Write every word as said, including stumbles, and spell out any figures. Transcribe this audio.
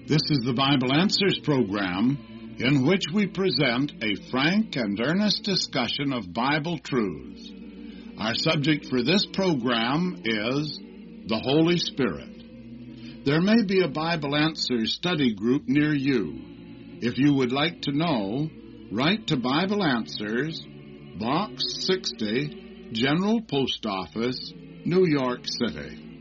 This is the Bible Answers program, in which we present a frank and earnest discussion of Bible truths. Our subject for this program is the Holy Spirit. There may be a Bible Answers study group near you. If you would like to know, write to Bible Answers, Box sixty, General Post Office, New York City.